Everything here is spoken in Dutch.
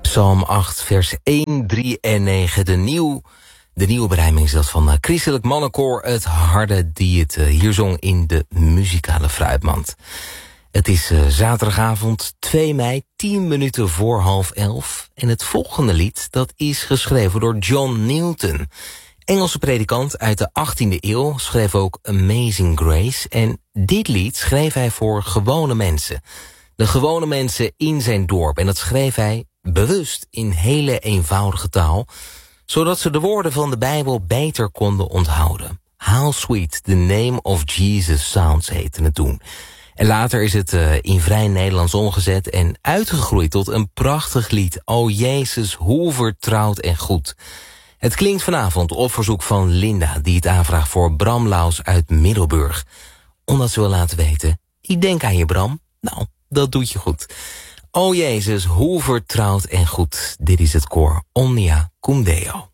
Psalm 8, vers 1, 3 en 9. De nieuwe berijming is dat van Christelijk Mannenkoor Het Harde, die het hier zong in de muzikale fruitmand. Het is zaterdagavond 2 mei, 10 minuten voor 10:30. En het volgende lied, dat is geschreven door John Newton. Engelse predikant uit de 18e eeuw, schreef ook Amazing Grace. En dit lied schreef hij voor gewone mensen. De gewone mensen in zijn dorp. En dat schreef hij bewust in hele eenvoudige taal, zodat ze de woorden van de Bijbel beter konden onthouden. How Sweet the Name of Jesus Sounds heette het toen. En later is het in vrij Nederlands omgezet en uitgegroeid tot een prachtig lied. O Jezus, hoe vertrouwd en goed. Het klinkt vanavond op verzoek van Linda, die het aanvraagt voor Bram Laus uit Middelburg. Omdat ze wil laten weten, ik denk aan je Bram. Nou, dat doet je goed. O Jezus, hoe vertrouwd en goed. Dit is het koor Omnia Cum Deo.